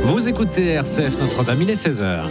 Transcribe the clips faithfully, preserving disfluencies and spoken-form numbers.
Vous écoutez R C F Notre-Dame, il est seize heures.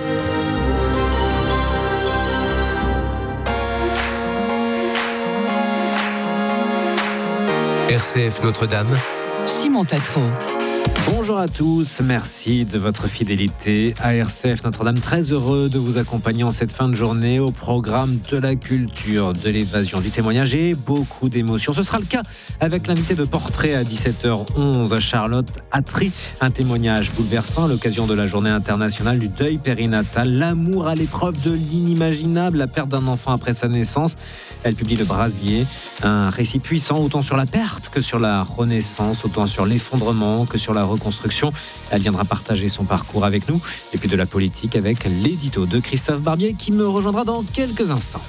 R C F Notre-Dame, Simon Tatro. Bonjour à tous, merci de votre fidélité à R C F Notre-Dame. Très heureux de vous accompagner en cette fin de journée au programme de la culture, de l'évasion, du témoignage et beaucoup d'émotions. Ce sera le cas avec l'invité de Portrait à dix-sept heures onze, Charlotte Attry. Un témoignage bouleversant à l'occasion de la journée internationale du deuil périnatal. L'amour à l'épreuve de l'inimaginable, la perte d'un enfant après sa naissance. Elle publie Le Brasier, un récit puissant autant sur la perte que sur la renaissance, autant sur l'effondrement que sur la reconstruction. Elle viendra partager son parcours avec nous et puis de la politique avec l'édito de Christophe Barbier qui me rejoindra dans quelques instants.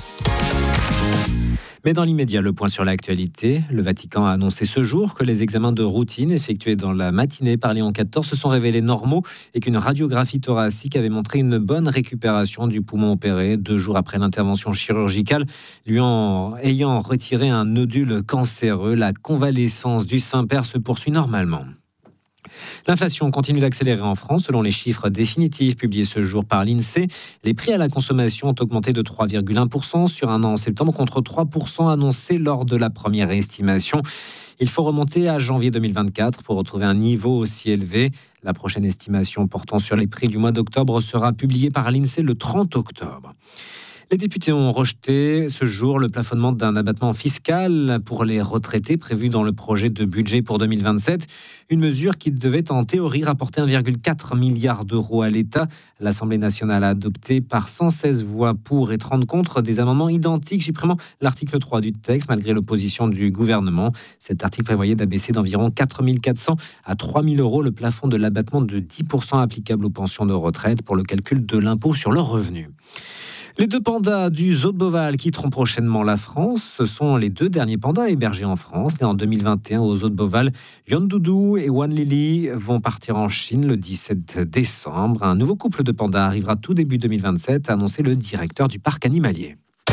Mais dans l'immédiat, le point sur l'actualité. Le Vatican a annoncé ce jour que les examens de routine effectués dans la matinée par Léon quatorze se sont révélés normaux et qu'une radiographie thoracique avait montré une bonne récupération du poumon opéré deux jours après l'intervention chirurgicale, lui en ayant retiré un nodule cancéreux. La convalescence du Saint-Père se poursuit normalement. L'inflation continue d'accélérer en France. Selon les chiffres définitifs publiés ce jour par l'INSEE, les prix à la consommation ont augmenté de trois virgule un pour cent sur un an en septembre contre trois pour cent annoncés lors de la première estimation. Il faut remonter à janvier deux mille vingt-quatre pour retrouver un niveau aussi élevé. La prochaine estimation portant sur les prix du mois d'octobre sera publiée par l'INSEE le trente octobre. Les députés ont rejeté ce jour le plafonnement d'un abattement fiscal pour les retraités prévu dans le projet de budget pour deux mille vingt-sept. Une mesure qui devait en théorie rapporter un virgule quatre milliard d'euros à l'État. L'Assemblée nationale a adopté par cent seize voix pour et trente contre des amendements identiques supprimant l'article trois du texte malgré l'opposition du gouvernement. Cet article prévoyait d'abaisser d'environ quatre mille quatre cents à trois mille euros le plafond de l'abattement de dix pour cent applicable aux pensions de retraite pour le calcul de l'impôt sur le revenu. Les deux pandas du zoo de Beauval quitteront prochainement la France. Ce sont les deux derniers pandas hébergés en France. Nés en deux mille vingt et un au zoo de Beauval, Yondoudou et Wan Lili vont partir en Chine le dix-sept décembre. Un nouveau couple de pandas arrivera tout début deux mille vingt-sept, a annoncé le directeur du parc animalier.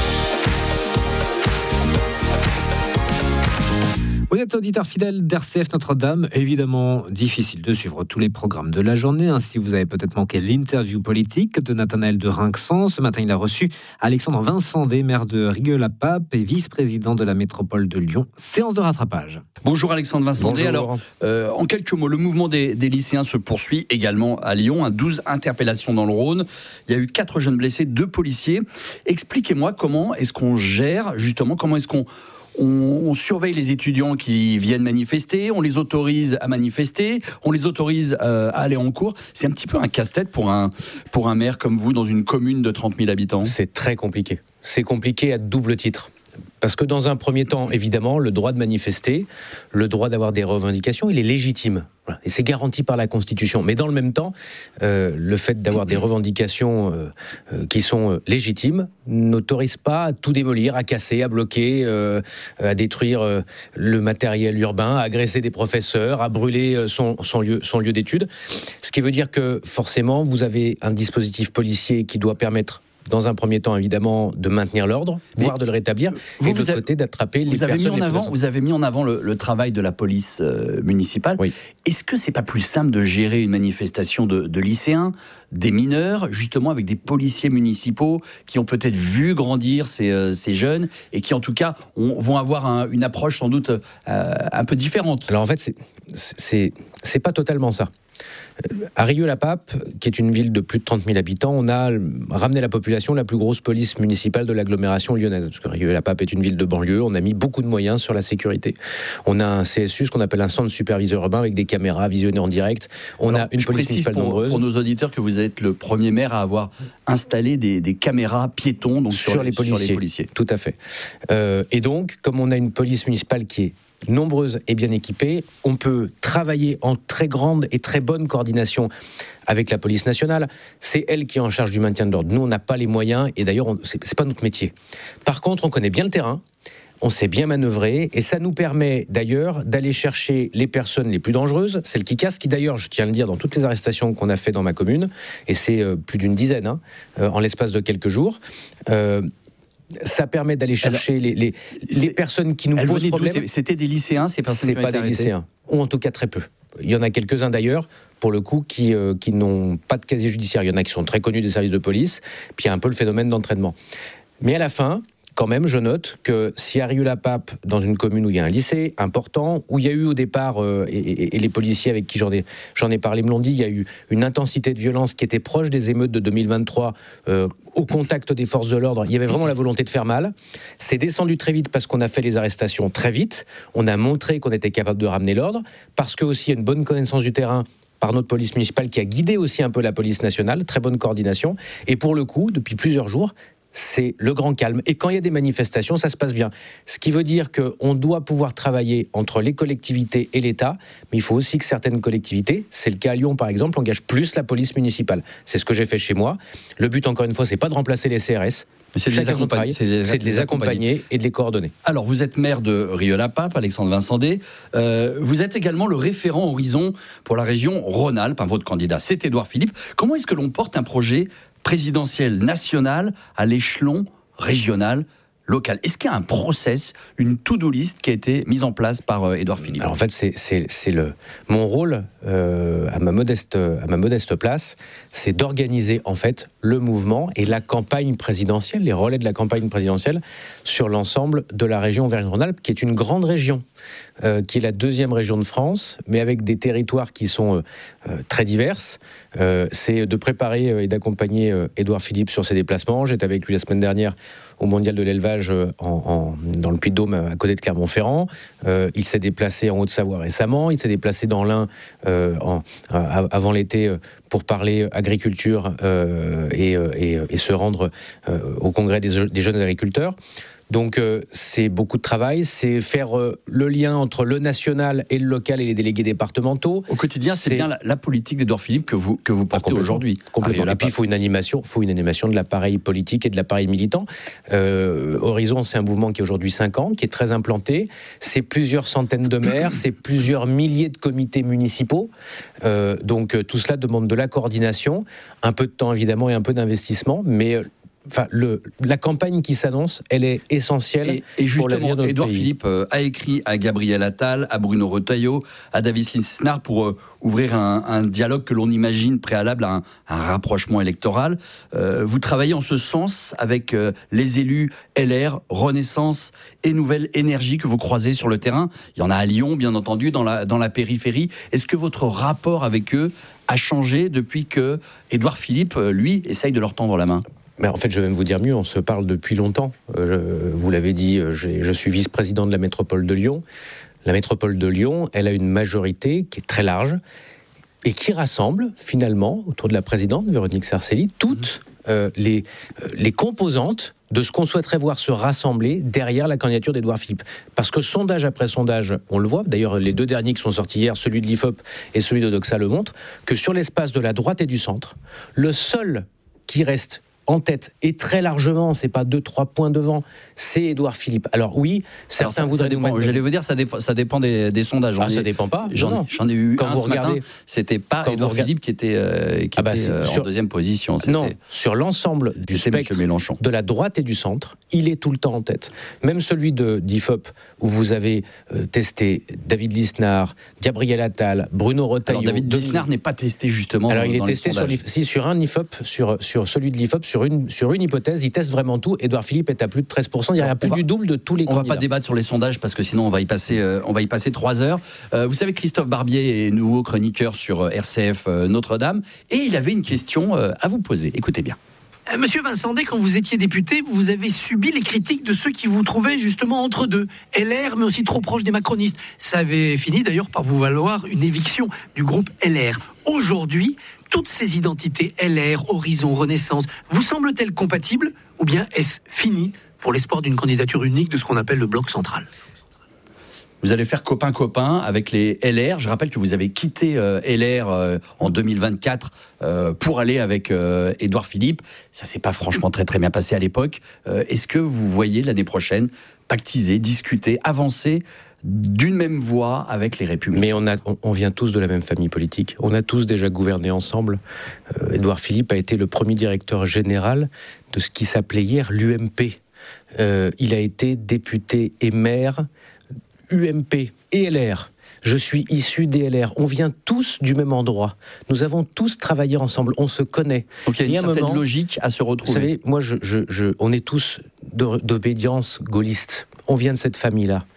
Vous êtes auditeur fidèle d'R C F Notre-Dame, évidemment difficile de suivre tous les programmes de la journée. Ainsi, vous avez peut-être manqué l'interview politique de Nathanaël de Rinxan. Ce matin, il a reçu Alexandre Vincendé, maire de Rieux-la-Pape et vice-président de la métropole de Lyon. Séance de rattrapage. Bonjour Alexandre Vincendé. Bonjour. Alors, euh, en quelques mots, le mouvement des, des lycéens se poursuit également à Lyon. Hein, douze interpellations dans le Rhône. Il y a eu quatre jeunes blessés, deux policiers. Expliquez-moi comment est-ce qu'on gère, justement, comment est-ce qu'on On, on surveille les étudiants qui viennent manifester, on les autorise à manifester, on les autorise euh, à aller en cours. C'est un petit peu un casse-tête pour un, pour un maire comme vous dans une commune de trente mille habitants. C'est très compliqué. C'est compliqué à double titre. Parce que dans un premier temps, évidemment, le droit de manifester, le droit d'avoir des revendications, il est légitime. Voilà. Et c'est garanti par la Constitution. Mais dans le même temps, euh, le fait d'avoir des revendications euh, euh, qui sont euh, légitimes n'autorise pas à tout démolir, à casser, à bloquer, euh, à détruire euh, le matériel urbain, à agresser des professeurs, à brûler euh, son, son lieu, son lieu d'étude. Ce qui veut dire que forcément, vous avez un dispositif policier qui doit permettre dans un premier temps, évidemment, de maintenir l'ordre, mais voire de le rétablir, vous, et de l'autre avez, côté, d'attraper les vous avez personnes mis en les avant, plus Vous avez mis en avant le, le travail de la police euh, municipale. Oui. Est-ce que c'est pas plus simple de gérer une manifestation de, de lycéens, des mineurs, justement avec des policiers municipaux qui ont peut-être vu grandir ces, euh, ces jeunes et qui, en tout cas, ont, vont avoir un, une approche sans doute euh, un peu différente? Alors en fait, c'est, c'est, c'est pas totalement ça. À Rieux-la-Pape, qui est une ville de plus de trente mille habitants, on a ramené la population la plus grosse police municipale de l'agglomération lyonnaise. Parce que Rieux-la-Pape est une ville de banlieue, on a mis beaucoup de moyens sur la sécurité. On a un C S U, ce qu'on appelle un centre superviseur urbain, avec des caméras visionnées en direct. On Alors, a une je police précise municipale pour, nombreuse. pour nos auditeurs que vous êtes le premier maire à avoir installé des, des caméras piétons donc sur, sur, les, policiers. sur les policiers. Tout à fait. Euh, et donc, comme on a une police municipale qui est nombreuses et bien équipées, on peut travailler en très grande et très bonne coordination avec la police nationale. C'est elle qui est en charge du maintien de l'ordre. Nous, on n'a pas les moyens, et d'ailleurs, on, c'est, c'est pas notre métier. Par contre, on connaît bien le terrain, on sait bien manœuvrer, et ça nous permet d'ailleurs d'aller chercher les personnes les plus dangereuses, celles qui cassent, qui d'ailleurs, je tiens à le dire, dans toutes les arrestations qu'on a fait dans ma commune, et c'est euh, plus d'une dizaine, hein, euh, en l'espace de quelques jours, euh, ça permet d'aller chercher Alors, les, les, les personnes qui nous posent problème. C'était des lycéens, ces personnes C'est qui ont pas été des arrêtées. lycéens, ou en tout cas très peu. Il y en a quelques-uns d'ailleurs, pour le coup, qui, euh, qui n'ont pas de casier judiciaire. Il y en a qui sont très connus des services de police, puis il y a un peu le phénomène d'entraînement. Mais à la fin, quand même, je note que si à Rieux-la-Pape, dans une commune où il y a un lycée important, où il y a eu au départ, euh, et, et, et les policiers avec qui j'en ai, j'en ai parlé me l'ont dit, il y a eu une intensité de violence qui était proche des émeutes de deux mille vingt-trois, euh, au contact des forces de l'ordre. Il y avait vraiment la volonté de faire mal. C'est descendu très vite parce qu'on a fait les arrestations très vite. On a montré qu'on était capable de ramener l'ordre, parce qu'il y a une bonne connaissance du terrain par notre police municipale qui a guidé aussi un peu la police nationale, très bonne coordination. Et pour le coup, depuis plusieurs jours, c'est le grand calme. Et quand il y a des manifestations, ça se passe bien. Ce qui veut dire qu'on doit pouvoir travailler entre les collectivités et l'État, mais il faut aussi que certaines collectivités, c'est le cas à Lyon par exemple, engagent plus la police municipale. C'est ce que j'ai fait chez moi. Le but, encore une fois, c'est pas de remplacer les C R S. Mais c'est de les accompagner, c'est de les, de les accompagner et de les coordonner. Alors, vous êtes maire de Rieux-la-Pape, Alexandre Vincendé. Euh, vous êtes également le référent Horizon pour la région Rhône-Alpes. Votre candidat, c'est Édouard Philippe. Comment est-ce que l'on porte un projet présidentiel national à l'échelon régional, local? Est-ce qu'il y a un process, une to-do list qui a été mise en place par euh, Édouard Philippe? Alors en fait, c'est, c'est, c'est le, mon rôle, euh, à, ma modeste, à ma modeste place, c'est d'organiser en fait le mouvement et la campagne présidentielle, les relais de la campagne présidentielle sur l'ensemble de la région Auvergne-Rhône-Alpes, qui est une grande région, euh, qui est la deuxième région de France, mais avec des territoires qui sont euh, très diverses. Euh, c'est de préparer euh, et d'accompagner euh, Édouard Philippe sur ses déplacements. J'étais avec lui la semaine dernière au Mondial de l'élevage en, en, dans le Puy-de-Dôme à côté de Clermont-Ferrand. Euh, il s'est déplacé en Haute-Savoie récemment, il s'est déplacé dans l'Ain euh, en, euh, avant l'été euh, pour parler agriculture euh, et, et, et se rendre euh, au congrès des, des jeunes agriculteurs. Donc euh, c'est beaucoup de travail, c'est faire euh, le lien entre le national et le local et les délégués départementaux. Au quotidien, c'est, c'est bien la, la politique d'Édouard Philippe que vous, que vous portez ah, aujourd'hui. Complètement. Et puis il faut une animation, faut une animation de l'appareil politique et de l'appareil militant. Euh, Horizon, c'est un mouvement qui a aujourd'hui cinq ans, qui est très implanté. C'est plusieurs centaines de maires, c'est plusieurs milliers de comités municipaux. Euh, donc euh, tout cela demande de la coordination, un peu de temps évidemment et un peu d'investissement, mais euh, Enfin, le, la campagne qui s'annonce, elle est essentielle et, et pour l'avenir de notre Édouard pays. Philippe euh, a écrit à Gabriel Attal, à Bruno Retailleau, à David Lisnard pour euh, ouvrir un, un dialogue que l'on imagine préalable à un, un rapprochement électoral. Euh, vous travaillez en ce sens avec euh, les élus L R, Renaissance et Nouvelle Énergie que vous croisez sur le terrain. Il y en a à Lyon, bien entendu, dans la, dans la périphérie. Est-ce que votre rapport avec eux a changé depuis que Édouard Philippe, lui, essaye de leur tendre la main ? Mais en fait, je vais même vous dire mieux, on se parle depuis longtemps. Euh, vous l'avez dit, je, je suis vice-président de la métropole de Lyon. La métropole de Lyon, elle a une majorité qui est très large et qui rassemble, finalement, autour de la présidente, Véronique Sarcelli, toutes euh, les, euh, les composantes de ce qu'on souhaiterait voir se rassembler derrière la candidature d'Édouard Philippe. Parce que sondage après sondage, on le voit, d'ailleurs les deux derniers qui sont sortis hier, celui de l'I F O P et celui de Doxa le montrent, que sur l'espace de la droite et du centre, le seul qui reste en tête, et très largement, c'est pas deux, trois points devant, c'est Édouard Philippe. Alors oui, certains Alors ça, voudraient... Ça dépend, j'allais vous dire, ça dépend, ça dépend des, des sondages. Ah, ai, ça dépend pas. J'en, non, non. j'en ai eu quand un vous ce regardez, matin, c'était pas Édouard regardez... Philippe qui était, euh, qui ah bah était euh, sur, en deuxième position. C'était, non, sur l'ensemble du spectre de la droite et du centre, il est tout le temps en tête. Même celui de d'I F O P, où vous avez euh, testé David Lisnard, Gabriel Attal, Bruno Retailleau... Alors David Lisnard n'est pas testé justement Alors dans, il est dans testé sur, si, sur un I F O P, sur, sur celui de l'I F O P, sur une, sur une hypothèse, il teste vraiment tout. Édouard Philippe est à plus de treize pour cent. Il y a plus va, du double de tous les on candidats. On ne va pas débattre sur les sondages parce que sinon on va y passer, euh, on va y passer trois heures. Euh, vous savez, Christophe Barbier est nouveau chroniqueur sur euh, R C F euh, Notre-Dame et il avait une question euh, à vous poser. Écoutez bien. Monsieur Vincendé, quand vous étiez député, vous avez subi les critiques de ceux qui vous trouvaient justement entre deux, L R, mais aussi trop proche des macronistes. Ça avait fini d'ailleurs par vous valoir une éviction du groupe L R. Aujourd'hui, toutes ces identités L R, Horizon, Renaissance, vous semblent-elles compatibles ou bien est-ce fini pour l'espoir d'une candidature unique de ce qu'on appelle le bloc central ? Vous allez faire copain-copain avec les L R. Je rappelle que vous avez quitté euh, L R euh, en deux mille vingt-quatre euh, pour aller avec euh, Édouard Philippe. Ça s'est pas franchement très très bien passé à l'époque. Euh, est-ce que vous voyez l'année prochaine pactiser, discuter, avancer d'une même voie avec les Républicains? Mais on, a, on, on vient tous de la même famille politique. On a tous déjà gouverné ensemble. Euh, Édouard Philippe a été le premier directeur général de ce qui s'appelait hier l'U M P. Euh, il a été député et maire U M P et L R. je suis issu des L R. On vient tous du même endroit. Nous avons tous travaillé ensemble. On se connaît. Donc il y a une Et certaine moment, logique à se retrouver. Vous savez, moi, je, je, je, on est tous d'obédience gaulliste. On vient de cette famille-là.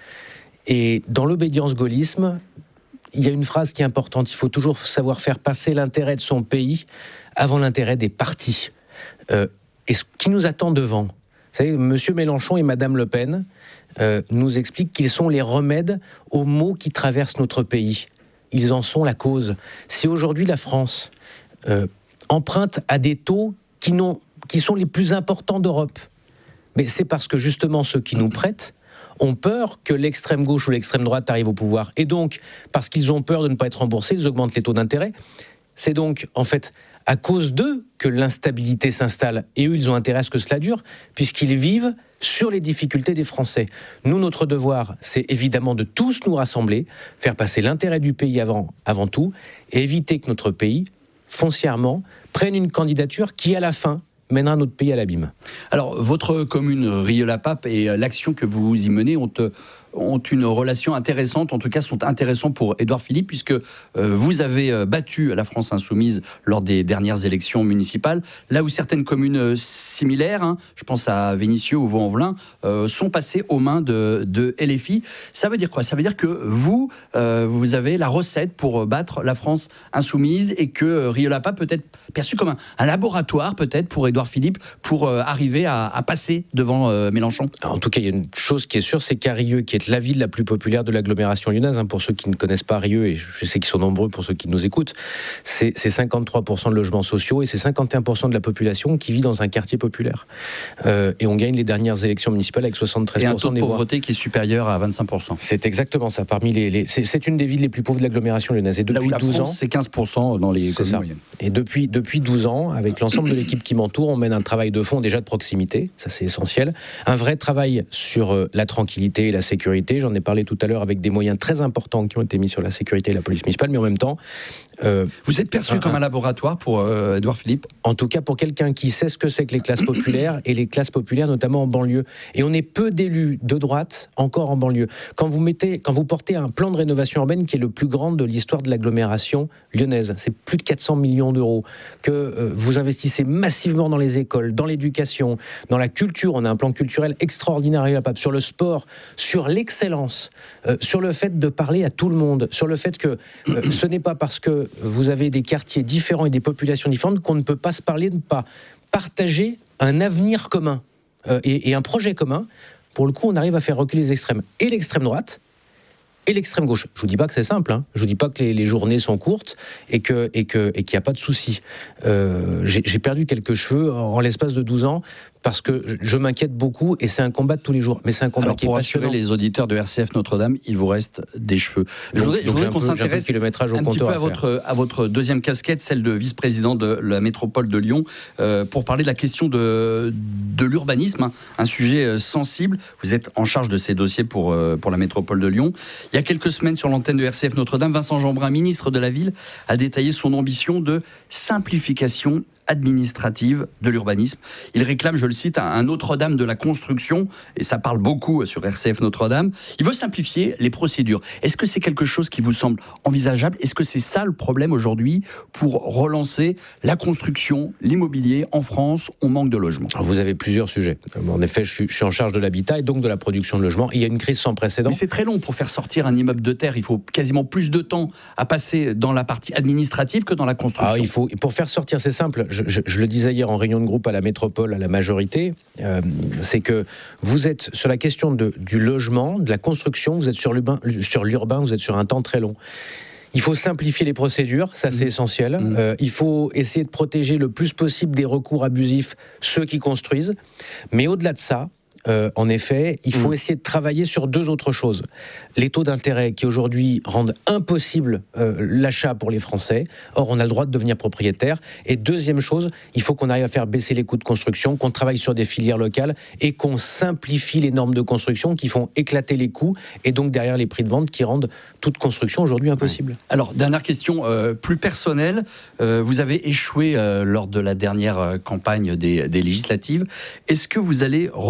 Et dans l'obédience gaullisme, il y a une phrase qui est importante. Il faut toujours savoir faire passer l'intérêt de son pays avant l'intérêt des partis. Euh, et ce qui nous attend devant, vous savez, M. Mélenchon et Mme Le Pen euh, nous expliquent qu'ils sont les remèdes aux maux qui traversent notre pays. Ils en sont la cause. Si aujourd'hui la France euh, emprunte à des taux qui, n'ont, qui sont les plus importants d'Europe, mais c'est parce que justement ceux qui nous prêtent ont peur que l'extrême gauche ou l'extrême droite arrive au pouvoir. Et donc, parce qu'ils ont peur de ne pas être remboursés, ils augmentent les taux d'intérêt. C'est donc, en fait, à cause d'eux que l'instabilité s'installe. Et eux, ils ont intérêt à ce que cela dure, puisqu'ils vivent sur les difficultés des Français. Nous, notre devoir, c'est évidemment de tous nous rassembler, faire passer l'intérêt du pays avant, avant tout, et éviter que notre pays, foncièrement, prenne une candidature qui, à la fin, mènera notre pays à l'abîme. Alors, votre commune Rieux-la-Pape et l'action que vous y menez ont, ont une relation intéressante, en tout cas sont intéressants pour Édouard Philippe, puisque euh, vous avez battu la France Insoumise lors des dernières élections municipales, là où certaines communes similaires, hein, je pense à Vénissieux ou Vaux-en-Velin, euh, sont passées aux mains de, de L F I. Ça veut dire quoi? Ça veut dire que vous, euh, vous avez la recette pour battre la France Insoumise et que Rieux-la-Pape peut être perçu comme un, un laboratoire peut-être pour Édouard Philippe pour euh, arriver à, à passer devant euh, Mélenchon. Alors, en tout cas, il y a une chose qui est sûre, c'est qu'à Rieux, qui est la ville la plus populaire de l'agglomération lyonnaise, hein, pour ceux qui ne connaissent pas Rieux, et je sais qu'ils sont nombreux pour ceux qui nous écoutent, c'est, c'est cinquante-trois pour cent de logements sociaux et c'est cinquante et un pour cent de la population qui vit dans un quartier populaire. Euh, et on gagne les dernières élections municipales avec soixante-treize pour cent et un taux de pauvreté qui est supérieur à vingt-cinq pour cent. C'est exactement ça. Parmi les, les c'est, c'est une des villes les plus pauvres de l'agglomération lyonnaise. Et depuis là où la douze France, ans, c'est quinze pour cent dans les communes moyennes. Et depuis, depuis douze ans, avec l'ensemble de l'équipe qui m'entoure, on mène un travail de fond déjà de proximité, ça c'est essentiel. Un vrai travail sur euh, la tranquillité et la sécurité. J'en ai parlé tout à l'heure avec des moyens très importants qui ont été mis sur la sécurité et la police municipale, mais en même temps... Euh, Vous êtes perçu un, comme un laboratoire pour euh, Édouard Philippe? En tout cas, pour quelqu'un qui sait ce que c'est que les classes populaires, et les classes populaires notamment en banlieue. Et on est peu d'élus de droite encore en banlieue. Quand vous, mettez, quand vous portez un plan de rénovation urbaine qui est le plus grand de l'histoire de l'agglomération lyonnaise, c'est plus de quatre cents millions d'euros, que euh, vous investissez massivement dans les écoles, dans l'éducation, dans la culture, on a un plan culturel extraordinaire à Pape, sur le sport, sur l'excellence, euh, sur le fait de parler à tout le monde, sur le fait que euh, ce n'est pas parce que vous avez des quartiers différents et des populations différentes qu'on ne peut pas se parler, ne pas partager un avenir commun euh, et, et un projet commun. Pour le coup, on arrive à faire reculer les extrêmes. Et l'extrême droite, et l'extrême gauche. Je vous dis pas que c'est simple, hein. Je vous dis pas que les, les journées sont courtes et que et que et qu'il n'y a pas de souci. Euh, j'ai, j'ai perdu quelques cheveux en, en l'espace de douze ans parce que je m'inquiète beaucoup et c'est un combat de tous les jours. Mais c'est un combat Alors, qui est passionnant. pour rassurer les auditeurs de R C F Notre-Dame, il vous reste des cheveux. Je donc, voudrais, je voudrais qu'on peu, s'intéresse un, un petit peu à, à votre à votre deuxième casquette, celle de vice-président de la métropole de Lyon, euh, pour parler de la question de de l'urbanisme, hein, un sujet sensible. Vous êtes en charge de ces dossiers pour euh, pour la métropole de Lyon. Il y a quelques semaines sur l'antenne de R C F Notre-Dame, Vincent Jeanbrun, ministre de la Ville, a détaillé son ambition de simplification administrative de l'urbanisme. Il réclame, je le cite, un Notre-Dame de la construction, et ça parle beaucoup sur R C F Notre-Dame. Il veut simplifier les procédures. Est-ce que c'est quelque chose qui vous semble envisageable? Est-ce que c'est ça le problème aujourd'hui pour relancer la construction, l'immobilier en France? On manque de logements. Alors vous avez plusieurs sujets. En effet, je suis, je suis en charge de l'habitat et donc de la production de logements. Il y a une crise sans précédent. Mais c'est très long pour faire sortir un immeuble de terre. Il faut quasiment plus de temps à passer dans la partie administrative que dans la construction. Ah, il faut, pour faire sortir, c'est simple. Je, je, je le disais hier en réunion de groupe à la métropole, à la majorité, euh, c'est que vous êtes sur la question de, du logement, de la construction, vous êtes sur l'urbain, sur l'urbain, vous êtes sur un temps très long. Il faut simplifier les procédures, ça c'est mmh. essentiel. Mmh. Euh, il faut essayer de protéger le plus possible des recours abusifs ceux qui construisent. Mais au-delà de ça, Euh, en effet, il faut mmh. essayer de travailler sur deux autres choses. Les taux d'intérêt qui aujourd'hui rendent impossible euh, l'achat pour les Français. Or, on a le droit de devenir propriétaire. Et deuxième chose, il faut qu'on arrive à faire baisser les coûts de construction, qu'on travaille sur des filières locales et qu'on simplifie les normes de construction qui font éclater les coûts et donc derrière les prix de vente qui rendent toute construction aujourd'hui impossible. Alors, dernière question euh, plus personnelle. Euh, vous avez échoué euh, lors de la dernière euh, campagne des, des législatives. Est-ce que vous allez retenter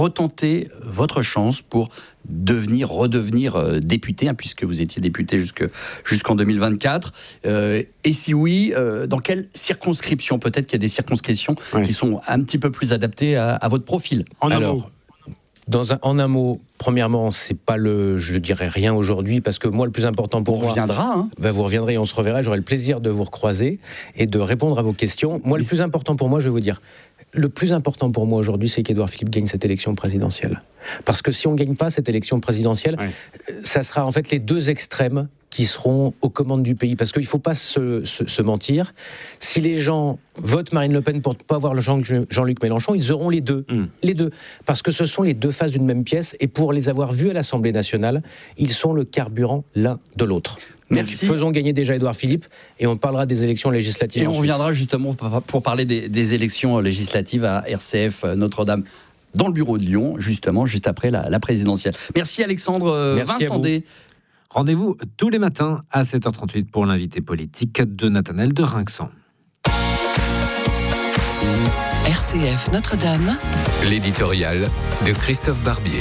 c'est votre chance pour devenir, redevenir euh, député, hein, puisque vous étiez député jusque, jusqu'en deux mille vingt-quatre. Euh, et si oui, euh, dans quelle circonscription ? Peut-être qu'il y a des circonscriptions oui. qui sont un petit peu plus adaptées à, à votre profil. En Alors, dans un, en un mot, premièrement, c'est pas le, je ne dirais rien aujourd'hui, parce que moi, le plus important pour on moi... reviendra, hein. Ben vous reviendrez, on se reverra, j'aurai le plaisir de vous recroiser et de répondre à vos questions. Moi, Mais le plus important pour moi, je vais vous dire, le plus important pour moi aujourd'hui, c'est qu'Édouard Philippe gagne cette élection présidentielle. Parce que si on ne gagne pas cette élection présidentielle, ouais. ça sera en fait les deux extrêmes qui seront aux commandes du pays. Parce qu'il ne faut pas se, se, se mentir. Si les gens votent Marine Le Pen pour ne pas voir Jean, Jean-Luc Mélenchon, ils auront les deux. Mm. Les deux. Parce que ce sont les deux faces d'une même pièce. Et pour les avoir vus à l'Assemblée nationale, ils sont le carburant l'un de l'autre. Merci. Donc, faisons gagner déjà Édouard Philippe et on parlera des élections législatives. Et on ensuite. reviendra justement pour parler des, des élections législatives à R C F Notre-Dame dans le bureau de Lyon, justement, juste après la, la présidentielle. Merci Alexandre Merci Vincendé. Rendez-vous tous les matins à sept heures trente-huit pour l'invité politique de Nathanaël de Rinxan. R C F Notre-Dame, l'éditorial de Christophe Barbier.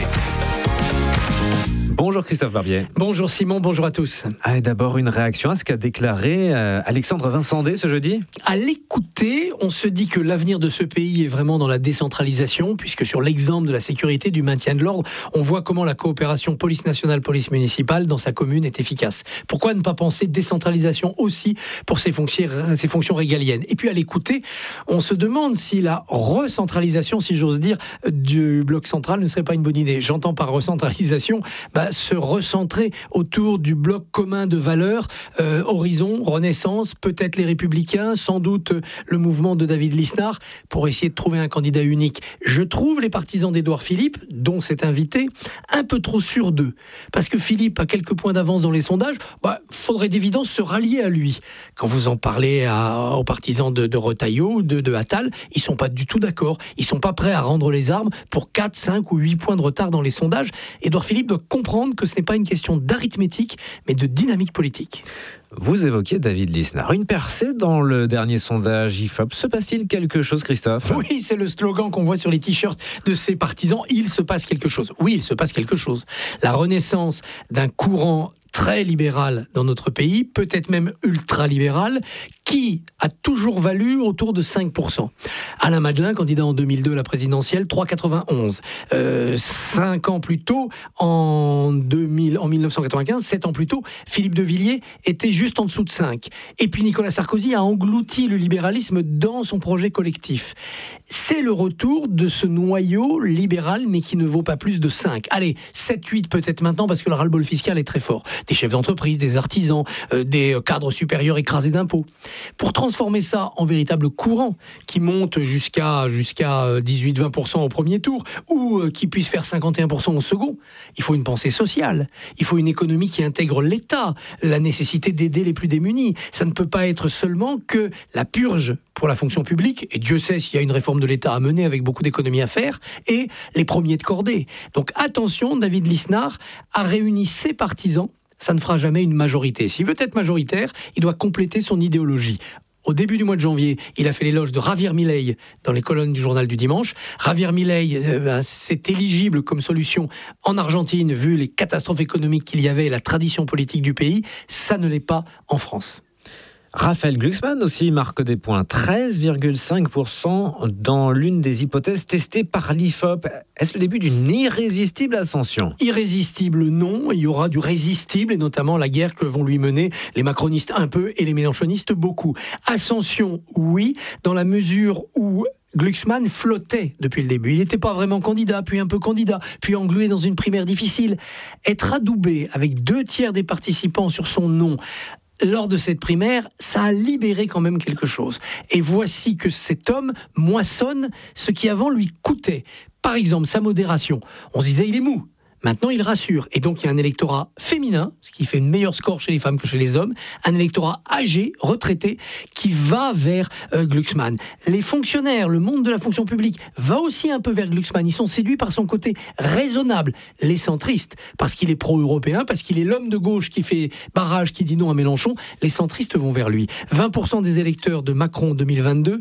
Bonjour Christophe Barbier. Bonjour Simon, bonjour à tous. Ah, d'abord une réaction à ce qu'a déclaré euh, Alexandre Vincendé ce jeudi. À l'écouter, on se dit que l'avenir de ce pays est vraiment dans la décentralisation, puisque sur l'exemple de la sécurité, du maintien de l'ordre, on voit comment la coopération police nationale, police municipale dans sa commune est efficace. Pourquoi ne pas penser décentralisation aussi pour ces fonctions, ces fonctions régaliennes ? Et puis à l'écouter, on se demande si la recentralisation, si j'ose dire, du bloc central ne serait pas une bonne idée. J'entends par recentralisation, bah, se recentrer autour du bloc commun de valeurs, euh, Horizon, Renaissance, peut-être les Républicains, sans doute euh, le mouvement de David Lisnard, pour essayer de trouver un candidat unique. Je trouve les partisans d'Édouard Philippe, dont cet invité, un peu trop sûrs d'eux. Parce que Philippe a quelques points d'avance dans les sondages, bah, faudrait d'évidence se rallier à lui. Quand vous en parlez à, aux partisans de, de Retailleau, de, de Attal, ils sont pas du tout d'accord. Ils sont pas prêts à rendre les armes pour quatre, cinq ou huit points de retard dans les sondages. Édouard Philippe doit comprendre que ce n'est pas une question d'arithmétique, mais de dynamique politique. Vous évoquiez David Lisnard. Une percée dans le dernier sondage I F O P. Se passe-t-il quelque chose, Christophe ? Oui, c'est le slogan qu'on voit sur les t-shirts de ses partisans. Il se passe quelque chose. Oui, il se passe quelque chose. La renaissance d'un courant très libéral dans notre pays, peut-être même ultra-libéral, qui a toujours valu autour de cinq pour cent. Alain Madelin, candidat en deux mille deux à la présidentielle, trois virgule quatre-vingt-onze. Euh, cinq ans plus tôt, en, deux mille, en dix-neuf cent quatre-vingt-quinze, sept ans plus tôt, Philippe de Villiers était juste en dessous de cinq. Et puis Nicolas Sarkozy a englouti le libéralisme dans son projet collectif. C'est le retour de ce noyau libéral, mais qui ne vaut pas plus de cinq. Allez, sept, huit peut-être maintenant, parce que le ras-le-bol fiscal est très fort. Des chefs d'entreprise, des artisans, euh, des cadres supérieurs écrasés d'impôts. Pour transformer ça en véritable courant qui monte jusqu'à, jusqu'à dix-huit à vingt pour cent au premier tour ou euh, qui puisse faire cinquante et un pour cent au second, il faut une pensée sociale. Il faut une économie qui intègre l'État, la nécessité d'aider les plus démunis. Ça ne peut pas être seulement que la purge pour la fonction publique, et Dieu sait s'il y a une réforme de l'État à mener avec beaucoup d'économies à faire, et les premiers de cordée. Donc attention, David Lisnard a réuni ses partisans. Ça ne fera jamais une majorité. S'il veut être majoritaire, il doit compléter son idéologie. Au début du mois de janvier, il a fait l'éloge de Javier Milei dans les colonnes du journal du dimanche. Javier Milei, euh, ben, c'est éligible comme solution en Argentine, vu les catastrophes économiques qu'il y avait et la tradition politique du pays. Ça ne l'est pas en France. Raphaël Glucksmann aussi marque des points, treize virgule cinq pour cent dans l'une des hypothèses testées par l'I F O P. Est-ce le début d'une irrésistible ascension ? Irrésistible, non. Il y aura du résistible, et notamment la guerre que vont lui mener les macronistes un peu et les mélenchonistes beaucoup. Ascension, oui, dans la mesure où Glucksmann flottait depuis le début. Il n'était pas vraiment candidat, puis un peu candidat, puis englué dans une primaire difficile. Être adoubé avec deux tiers des participants sur son nom lors de cette primaire, ça a libéré quand même quelque chose. Et voici que cet homme moissonne ce qui avant lui coûtait. Par exemple, sa modération. On se disait, il est mou. Maintenant, il rassure. Et donc, il y a un électorat féminin, ce qui fait une meilleure score chez les femmes que chez les hommes, un électorat âgé, retraité, qui va vers euh, Glucksmann. Les fonctionnaires, le monde de la fonction publique, va aussi un peu vers Glucksmann. Ils sont séduits par son côté raisonnable. Les centristes, parce qu'il est pro-européen, parce qu'il est l'homme de gauche qui fait barrage, qui dit non à Mélenchon, les centristes vont vers lui. vingt pour cent des électeurs de Macron deux mille vingt-deux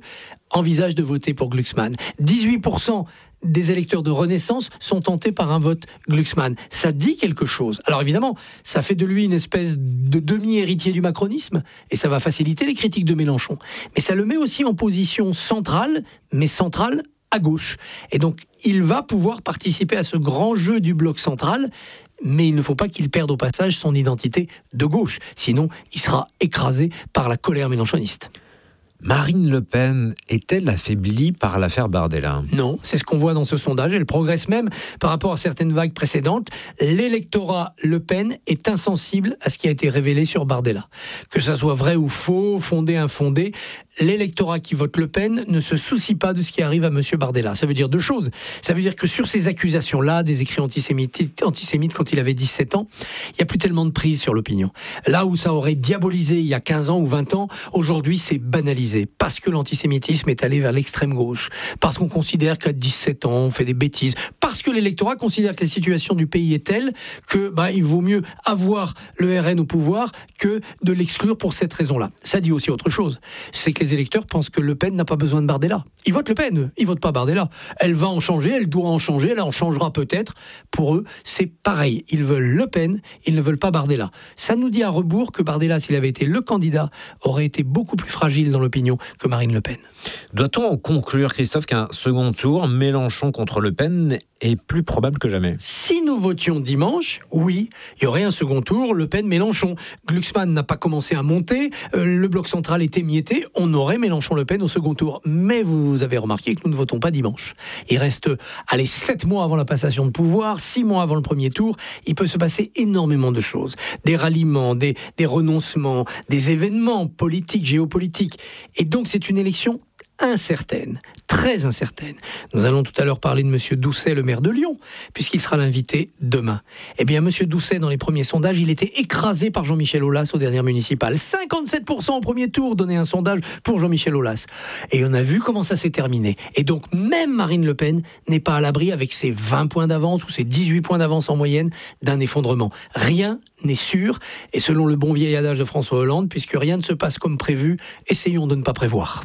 envisagent de voter pour Glucksmann. dix-huit pour cent des électeurs de Renaissance sont tentés par un vote Glucksmann. Ça dit quelque chose. Alors évidemment, ça fait de lui une espèce de demi-héritier du macronisme, et ça va faciliter les critiques de Mélenchon. Mais ça le met aussi en position centrale, mais centrale à gauche. Et donc, il va pouvoir participer à ce grand jeu du bloc central, mais il ne faut pas qu'il perde au passage son identité de gauche. Sinon, il sera écrasé par la colère mélenchoniste. Marine Le Pen est-elle affaiblie par l'affaire Bardella ? Non, c'est ce qu'on voit dans ce sondage. Elle progresse même par rapport à certaines vagues précédentes. L'électorat Le Pen est insensible à ce qui a été révélé sur Bardella. Que ça soit vrai ou faux, fondé, infondé, l'électorat qui vote Le Pen ne se soucie pas de ce qui arrive à M. Bardella. Ça veut dire deux choses. Ça veut dire que sur ces accusations-là, des écrits antisémites, antisémites quand il avait dix-sept ans, il n'y a plus tellement de prise sur l'opinion. Là où ça aurait diabolisé il y a quinze ans ou vingt ans, aujourd'hui c'est banalisé. Parce que l'antisémitisme est allé vers l'extrême gauche, parce qu'on considère qu'à dix-sept ans on fait des bêtises, parce que l'électorat considère que la situation du pays est telle que bah, il vaut mieux avoir le R N au pouvoir que de l'exclure pour cette raison-là. Ça dit aussi autre chose, c'est que les électeurs pensent que Le Pen n'a pas besoin de Bardella. Ils votent Le Pen, ils votent pas Bardella. Elle va en changer, elle doit en changer, elle en changera peut-être. Pour eux, c'est pareil. Ils veulent Le Pen, ils ne veulent pas Bardella. Ça nous dit à rebours que Bardella, s'il avait été le candidat, aurait été beaucoup plus fragile dans l'opinion que Marine Le Pen. Doit-on en conclure, Christophe, qu'un second tour, Mélenchon contre Le Pen, est plus probable que jamais ? Si nous votions dimanche, oui, il y aurait un second tour, Le Pen-Mélenchon. Glucksmann n'a pas commencé à monter, euh, le bloc central était mietté, on aurait Mélenchon-Le Pen au second tour. Mais vous avez remarqué que nous ne votons pas dimanche. Il reste, allez, sept mois avant la passation de pouvoir, six mois avant le premier tour, il peut se passer énormément de choses. Des ralliements, des, des renoncements, des événements politiques, géopolitiques. Et donc c'est une élection incertaine, très incertaine. Nous allons tout à l'heure parler de M. Doucet, le maire de Lyon, puisqu'il sera l'invité demain. Eh bien, M. Doucet, dans les premiers sondages, il était écrasé par Jean-Michel Aulas aux dernières municipales. cinquante-sept pour cent au premier tour, donnait un sondage pour Jean-Michel Aulas. Et on a vu comment ça s'est terminé. Et donc, même Marine Le Pen n'est pas à l'abri, avec ses vingt points d'avance ou ses dix-huit points d'avance en moyenne, d'un effondrement. Rien n'est sûr, et selon le bon vieil adage de François Hollande, puisque rien ne se passe comme prévu, essayons de ne pas prévoir.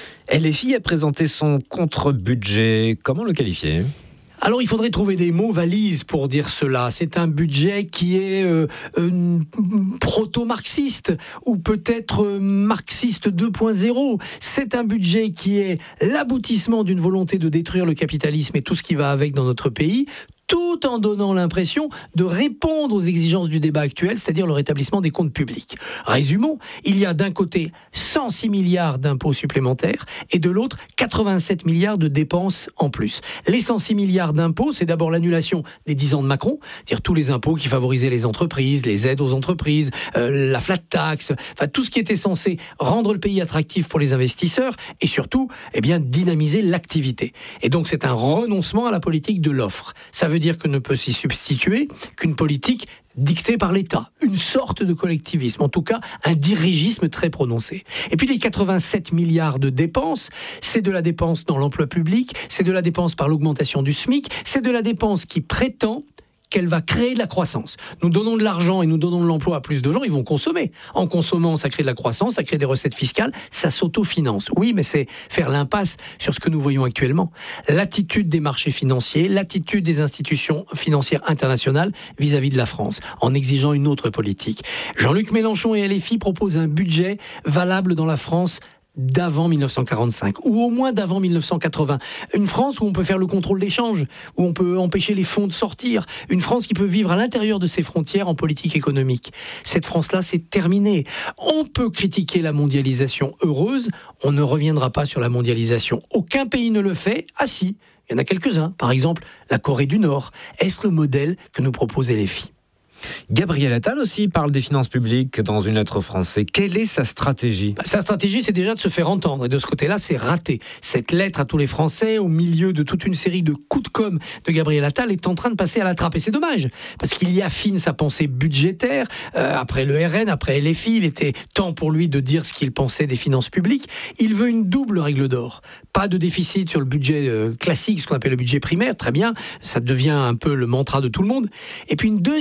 L F I a présenté son contre-budget. Comment le qualifier ? Alors, il faudrait trouver des mots valises pour dire cela. C'est un budget qui est euh, euh, proto-marxiste ou peut-être euh, marxiste deux point zéro. C'est un budget qui est l'aboutissement d'une volonté de détruire le capitalisme et tout ce qui va avec dans notre pays, tout en donnant l'impression de répondre aux exigences du débat actuel, c'est-à-dire le rétablissement des comptes publics. Résumons, il y a d'un côté cent six milliards d'impôts supplémentaires et de l'autre quatre-vingt-sept milliards de dépenses en plus. Les cent six milliards d'impôts, c'est d'abord l'annulation des dix ans de Macron, c'est-à-dire tous les impôts qui favorisaient les entreprises, les aides aux entreprises, euh, la flat tax, enfin tout ce qui était censé rendre le pays attractif pour les investisseurs et surtout, eh bien, dynamiser l'activité. Et donc c'est un renoncement à la politique de l'offre. Ça veut dire que ne peut s'y substituer qu'une politique dictée par l'État, une sorte de collectivisme, en tout cas un dirigisme très prononcé. Et puis les quatre-vingt-sept milliards de dépenses, c'est de la dépense dans l'emploi public, c'est de la dépense par l'augmentation du SMIC, c'est de la dépense qui prétend qu'elle va créer de la croissance. Nous donnons de l'argent et nous donnons de l'emploi à plus de gens, ils vont consommer. En consommant, ça crée de la croissance, ça crée des recettes fiscales, ça s'autofinance. Oui, mais c'est faire l'impasse sur ce que nous voyons actuellement. L'attitude des marchés financiers, l'attitude des institutions financières internationales vis-à-vis de la France, en exigeant une autre politique. Jean-Luc Mélenchon et L F I proposent un budget valable dans la France d'avant mille neuf cent quarante-cinq, ou au moins d'avant mille neuf cent quatre-vingts. Une France où on peut faire le contrôle d'échange, où on peut empêcher les fonds de sortir. Une France qui peut vivre à l'intérieur de ses frontières en politique économique. Cette France-là, c'est terminé. On peut critiquer la mondialisation heureuse, on ne reviendra pas sur la mondialisation. Aucun pays ne le fait. Ah si, il y en a quelques-uns. Par exemple, la Corée du Nord. Est-ce le modèle que nous propose L F I ? Gabriel Attal aussi parle des finances publiques dans une lettre aux Français. Quelle est sa stratégie ? Sa stratégie, c'est déjà de se faire entendre. Et de ce côté-là, c'est raté. Cette lettre à tous les Français, au milieu de toute une série de coups de com' de Gabriel Attal, est en train de passer à la trappe. Et c'est dommage, parce qu'il y affine sa pensée budgétaire. Euh, après le R N, après L F I, il était temps pour lui de dire ce qu'il pensait des finances publiques. Il veut une double règle d'or. Pas de déficit sur le budget euh, classique, ce qu'on appelle le budget primaire. Très bien, ça devient un peu le mantra de tout le monde. Et puis une deuxième règle d'or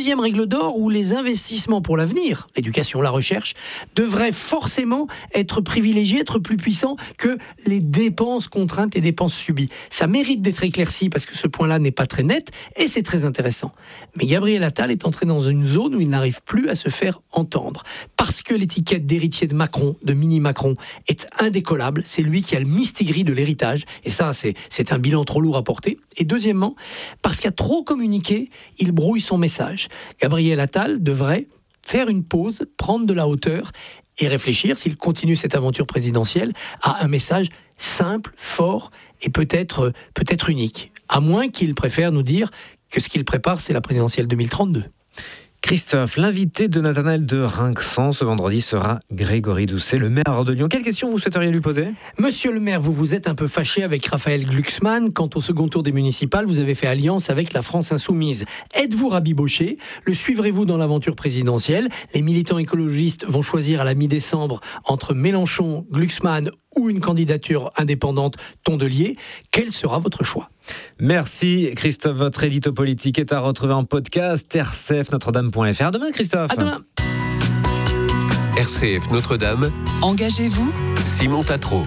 d'or où les investissements pour l'avenir, l'éducation, la recherche, devraient forcément être privilégiés, être plus puissants que les dépenses contraintes, les dépenses subies. Ça mérite d'être éclairci parce que ce point-là n'est pas très net et c'est très intéressant. Mais Gabriel Attal est entré dans une zone où il n'arrive plus à se faire entendre. Parce que l'étiquette d'héritier de Macron, de mini-Macron, est indécollable. C'est lui qui a le mistigris de l'héritage. Et ça, c'est, c'est un bilan trop lourd à porter. Et deuxièmement, parce qu'à trop communiquer, il brouille son message. Gabriel Attal devrait faire une pause, prendre de la hauteur et réfléchir, s'il continue cette aventure présidentielle, à un message simple, fort et peut-être, peut-être unique. À moins qu'il préfère nous dire que ce qu'il prépare, c'est la présidentielle deux mille trente-deux. Christophe, l'invité de Nathanaël de Rinxan ce vendredi sera Grégory Doucet, le maire de Lyon. Quelle question vous souhaiteriez lui poser ? Monsieur le maire, vous vous êtes un peu fâché avec Raphaël Glucksmann. Quant au second tour des municipales, vous avez fait alliance avec la France Insoumise. Êtes-vous rabiboché ? Le suivrez-vous dans l'aventure présidentielle ? Les militants écologistes vont choisir à la mi-décembre entre Mélenchon, Glucksmann ou une candidature indépendante Tondelier. Quel sera votre choix ? Merci Christophe, votre édito politique est à retrouver en podcast r c f notre dame point f r. À demain Christophe. À demain. R C F Notre-Dame. Engagez-vous, Simon Tatro.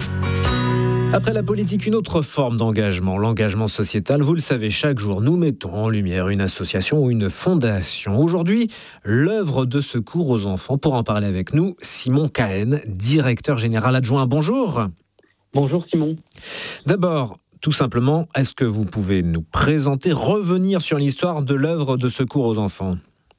Après la politique, une autre forme d'engagement, l'engagement sociétal. Vous le savez, chaque jour, nous mettons en lumière une association ou une fondation. Aujourd'hui, l'œuvre de secours aux enfants. Pour en parler avec nous, Simon Cahen, directeur général adjoint. Bonjour. Bonjour Simon. D'abord, tout simplement, est-ce que vous pouvez nous présenter, revenir sur l'histoire de l'œuvre de secours aux enfants ?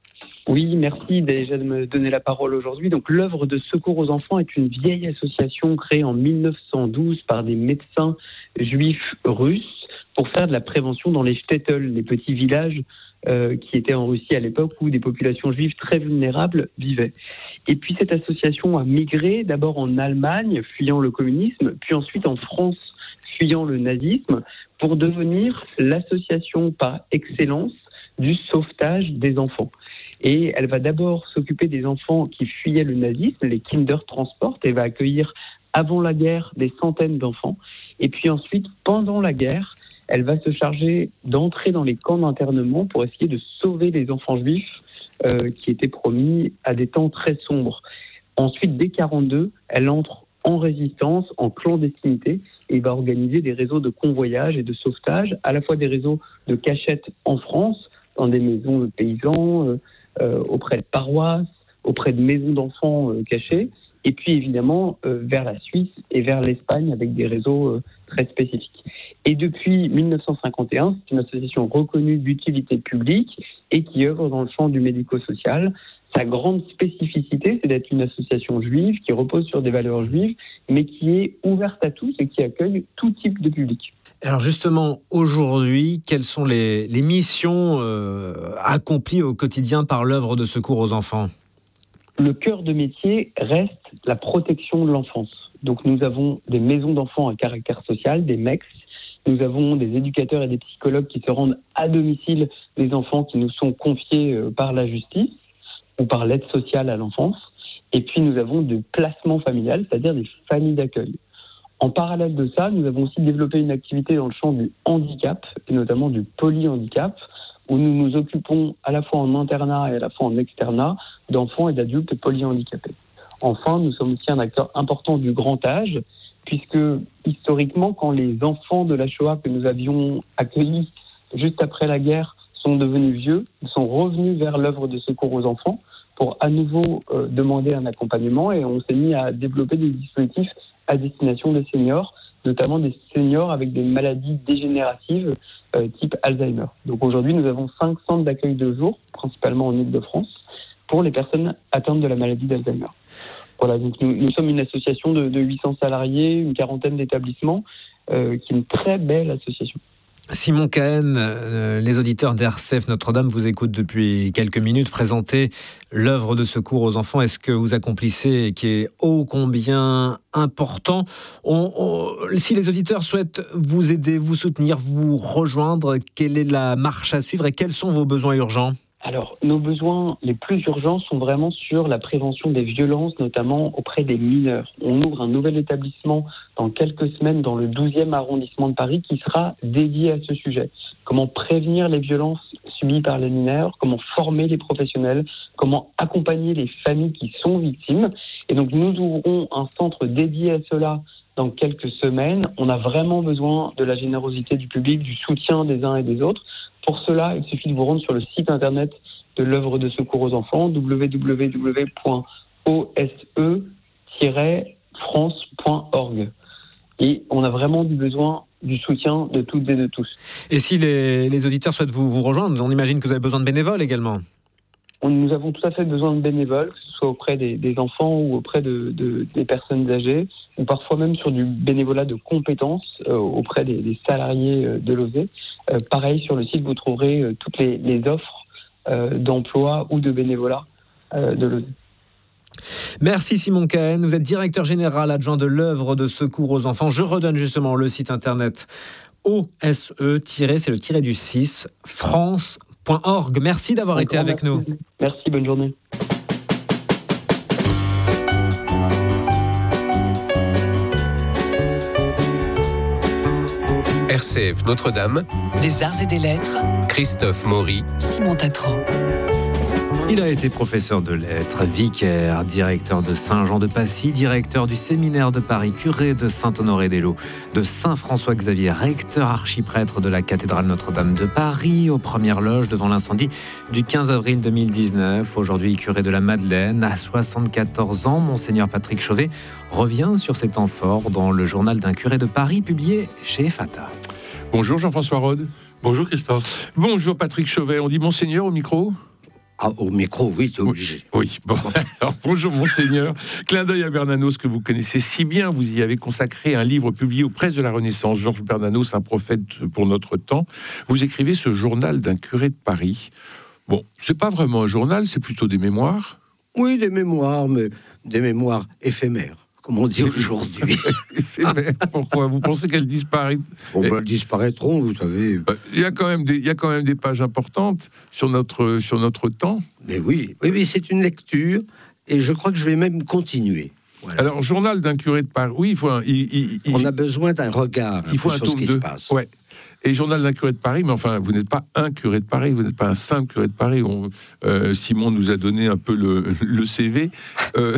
Oui, merci déjà de me donner la parole aujourd'hui. Donc, l'œuvre de secours aux enfants est une vieille association créée en mille neuf cent douze par des médecins juifs russes pour faire de la prévention dans les shtetl, les petits villages euh, qui étaient en Russie à l'époque où des populations juives très vulnérables vivaient. Et puis cette association a migré d'abord en Allemagne, fuyant le communisme, puis ensuite en France, fuyant le nazisme, pour devenir l'association par excellence du sauvetage des enfants. Et elle va d'abord s'occuper des enfants qui fuyaient le nazisme, les Kindertransport, et va accueillir avant la guerre des centaines d'enfants. Et puis ensuite, pendant la guerre, elle va se charger d'entrer dans les camps d'internement pour essayer de sauver les enfants juifs euh, qui étaient promis à des temps très sombres. Ensuite, dès mille neuf cent quarante-deux, elle entre en résistance, en clandestinité, et va organiser des réseaux de convoyage et de sauvetage, à la fois des réseaux de cachette en France, dans des maisons de paysans, euh, euh, auprès de paroisses, auprès de maisons d'enfants euh, cachées, et puis évidemment euh, vers la Suisse et vers l'Espagne avec des réseaux euh, très spécifiques. Et depuis mille neuf cent cinquante et un, c'est une association reconnue d'utilité publique et qui œuvre dans le champ du médico-social. Sa grande spécificité, c'est d'être une association juive qui repose sur des valeurs juives, mais qui est ouverte à tous et qui accueille tout type de public. Alors justement, aujourd'hui, quelles sont les, les missions euh, accomplies au quotidien par l'œuvre de secours aux enfants ? Le cœur de métier reste la protection de l'enfance. Donc nous avons des maisons d'enfants à caractère social, des M E C. Nous avons des éducateurs et des psychologues qui se rendent à domicile des enfants qui nous sont confiés par la justice ou par l'aide sociale à l'enfance. Et puis nous avons du placement familial, c'est-à-dire des familles d'accueil. En parallèle de ça, nous avons aussi développé une activité dans le champ du handicap, et notamment du polyhandicap, où nous nous occupons à la fois en internat et à la fois en externat d'enfants et d'adultes polyhandicapés. Enfin, nous sommes aussi un acteur important du grand âge, puisque historiquement, quand les enfants de la Shoah que nous avions accueillis juste après la guerre sont devenus vieux, ils sont revenus vers l'œuvre de secours aux enfants pour à nouveau euh, demander un accompagnement, et on s'est mis à développer des dispositifs à destination des seniors, notamment des seniors avec des maladies dégénératives euh, type Alzheimer. Donc aujourd'hui, nous avons cinq centres d'accueil de jour, principalement en Île-de-France, pour les personnes atteintes de la maladie d'Alzheimer. Voilà, donc nous, nous sommes une association de, de huit cents salariés, une quarantaine d'établissements, euh, qui est une très belle association. Simon Cahen, euh, les auditeurs d'R C F Notre-Dame vous écoutent depuis quelques minutes présenter l'œuvre de secours aux enfants. Est-ce que vous accomplissez, qui est ô combien important, on, on, si les auditeurs souhaitent vous aider, vous soutenir, vous rejoindre, quelle est la marche à suivre et quels sont vos besoins urgents ? Alors, nos besoins les plus urgents sont vraiment sur la prévention des violences, notamment auprès des mineurs. On ouvre un nouvel établissement dans quelques semaines dans le douzième arrondissement de Paris qui sera dédié à ce sujet. Comment prévenir les violences subies par les mineurs, comment former les professionnels, comment accompagner les familles qui sont victimes. Et donc nous ouvrons un centre dédié à cela dans quelques semaines. On a vraiment besoin de la générosité du public, du soutien des uns et des autres. Pour cela, il suffit de vous rendre sur le site internet de l'œuvre de secours aux enfants, w w w point o s e tiret france point org. Et on a vraiment du besoin du soutien de toutes et de tous. Et si les, les auditeurs souhaitent vous, vous rejoindre, on imagine que vous avez besoin de bénévoles également. On, nous avons tout à fait besoin de bénévoles, que ce soit auprès des, des enfants ou auprès de, de, des personnes âgées, ou parfois même sur du bénévolat de compétences euh, auprès des, des salariés euh, de l'O S E. Euh, pareil, sur le site, vous trouverez euh, toutes les, les offres euh, d'emploi ou de bénévolat euh, de l'O S E. Merci Simon Cahen, vous êtes directeur général adjoint de l'œuvre de secours aux enfants. Je redonne justement le site internet O S E, c'est le tiret du six, france point org. Merci d'avoir été avec merci. nous. Merci, bonne journée. R C F Notre-Dame, des arts et des lettres, Christophe Maury, Simon Tatro. Il a été professeur de lettres, vicaire, directeur de Saint-Jean-de-Passy, directeur du séminaire de Paris, curé de Saint-Honoré-des-Laux, de Saint-François-Xavier, recteur archiprêtre de la cathédrale Notre-Dame de Paris, aux premières loges devant l'incendie du quinze avril deux mille dix-neuf. Aujourd'hui curé de la Madeleine, à soixante-quatorze ans, Monseigneur Patrick Chauvet revient sur ces temps forts dans le journal d'un curé de Paris publié chez Fata. Bonjour Jean-François Rode. Bonjour Christophe. Bonjour Patrick Chauvet. On dit Monseigneur au micro ? Ah, au micro, oui, c'est obligé. Oui, bon. Alors, bonjour Monseigneur. Clin d'œil à Bernanos, que vous connaissez si bien. Vous y avez consacré un livre publié aux Presses de la Renaissance. Georges Bernanos, un prophète pour notre temps. Vous écrivez ce journal d'un curé de Paris. Bon, c'est pas vraiment un journal, c'est plutôt des mémoires. Oui, des mémoires, mais des mémoires éphémères, comme on dit aujourd'hui. Éphémères, pourquoi ? Vous pensez qu'elles disparaissent ? Bon, ben, elles disparaîtront, vous savez. Il y a quand même des, il y a quand même des pages importantes sur notre, sur notre temps. Mais oui, oui, oui, c'est une lecture, et je crois que je vais même continuer. Voilà. Alors, journal d'un curé de Paris, oui, il faut un, il, il, il, on a besoin d'un regard un il faut peu un sur ce qui deux. se passe. Ouais. Et journal d'un curé de Paris, mais enfin, vous n'êtes pas un curé de Paris, vous n'êtes pas un simple curé de Paris. On, euh, Simon nous a donné un peu le, le C V. Euh,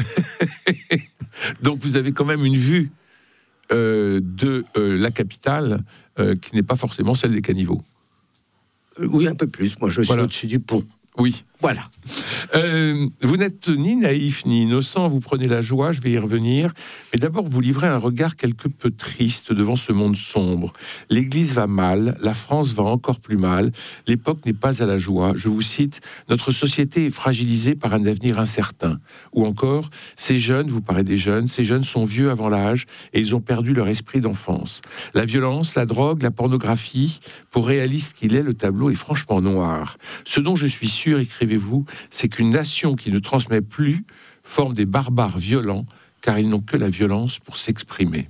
donc, vous avez quand même une vue euh, de euh, la capitale euh, qui n'est pas forcément celle des caniveaux. Euh, oui, un peu plus. Moi, je suis voilà. au-dessus du pont. Oui. Voilà. Euh, vous n'êtes ni naïf ni innocent, vous prenez la joie, je vais y revenir. Mais d'abord, vous livrez un regard quelque peu triste devant ce monde sombre. L'Église va mal, la France va encore plus mal, l'époque n'est pas à la joie. Je vous cite, notre société est fragilisée par un avenir incertain. Ou encore, ces jeunes, vous parlez des jeunes, ces jeunes sont vieux avant l'âge et ils ont perdu leur esprit d'enfance. La violence, la drogue, la pornographie, pour réaliste qu'il est, le tableau est franchement noir. Ce dont je suis sûr, écrivez-vous, c'est qu'une nation qui ne transmet plus forme des barbares violents, car ils n'ont que la violence pour s'exprimer.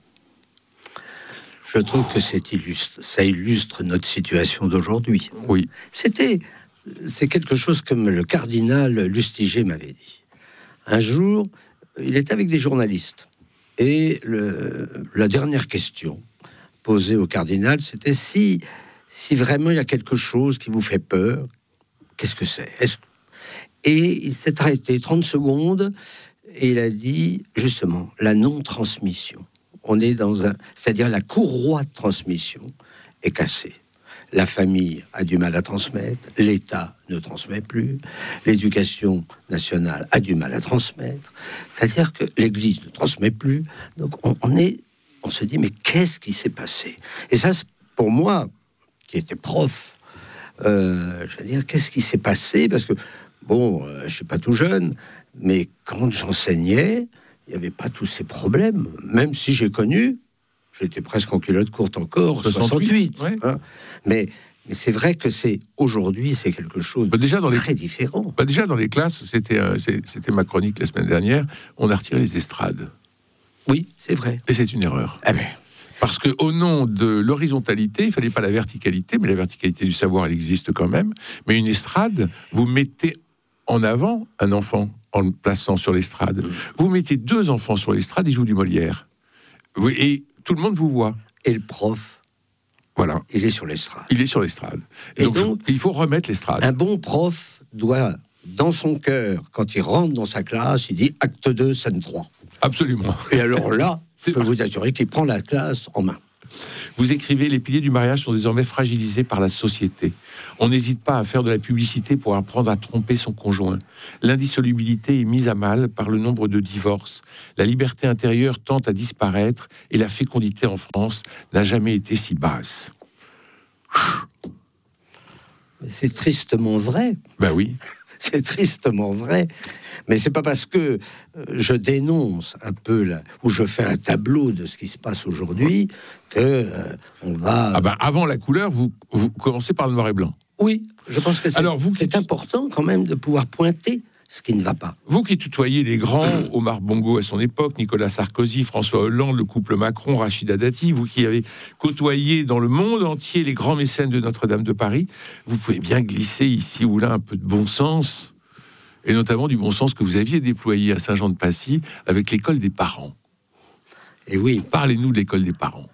Je trouve que c'est illustre, ça illustre notre situation d'aujourd'hui. Oui. C'était, c'est quelque chose comme le cardinal Lustiger m'avait dit. Un jour, il était avec des journalistes, et le, la dernière question posée au cardinal, c'était si, si vraiment il y a quelque chose qui vous fait peur, qu'est-ce que c'est ? Est-ce... Et il s'est arrêté trente secondes et il a dit, justement, la non-transmission. On est dans un... C'est-à-dire la courroie de transmission est cassée. La famille a du mal à transmettre, l'État ne transmet plus, l'éducation nationale a du mal à transmettre. C'est-à-dire que l'Église ne transmet plus. Donc on, on, est, on se dit, mais qu'est-ce qui s'est passé ? Et ça, pour moi, qui était prof, euh, je veux dire, qu'est-ce qui s'est passé ? Parce que bon, euh, je ne suis pas tout jeune, mais quand j'enseignais, il n'y avait pas tous ces problèmes. Même si j'ai connu, j'étais presque en culotte courte encore, soixante-huit. soixante-huit ouais. hein. Mais, mais c'est vrai que c'est aujourd'hui, c'est quelque chose bah déjà dans de très les, différent. Bah déjà dans les classes, c'était, euh, c'était ma chronique la semaine dernière, on a retiré les estrades. Oui, c'est vrai. Et c'est une erreur. Ah ben. Parce qu'au nom de l'horizontalité, il ne fallait pas la verticalité, mais la verticalité du savoir, elle existe quand même. Mais une estrade, vous mettez en avant un enfant en le plaçant sur l'estrade. Mmh. Vous mettez deux enfants sur l'estrade, ils jouent du Molière. Et tout le monde vous voit. Et le prof, Voilà. Il est sur l'estrade. Il est sur l'estrade. Et donc, donc, il faut remettre l'estrade. Un bon prof doit, dans son cœur, quand il rentre dans sa classe, il dit acte deux, scène trois. Absolument. Et alors là, C'est je peux parti. vous assurer qu'il prend la classe en main. Vous écrivez « Les piliers du mariage sont désormais fragilisés par la société. On n'hésite pas à faire de la publicité pour apprendre à tromper son conjoint. L'indissolubilité est mise à mal par le nombre de divorces. La liberté intérieure tend à disparaître et la fécondité en France n'a jamais été si basse. » C'est tristement vrai. Ben oui. C'est tristement vrai. Mais c'est pas parce que je dénonce un peu là, ou je fais un tableau de ce qui se passe aujourd'hui que euh, on va. Ah ben, avant la couleur, vous, vous commencez par le noir et blanc. Oui, je pense que c'est, Alors, vous qui- c'est important quand même de pouvoir pointer ce qui ne va pas. Vous qui tutoyez les grands, Omar Bongo à son époque, Nicolas Sarkozy, François Hollande, le couple Macron, Rachida Dati, vous qui avez côtoyé dans le monde entier les grands mécènes de Notre-Dame de Paris, vous pouvez bien glisser ici ou là un peu de bon sens, et notamment du bon sens que vous aviez déployé à Saint-Jean-de-Passy avec l'école des parents. Et oui, Parlez-nous de l'école des parents.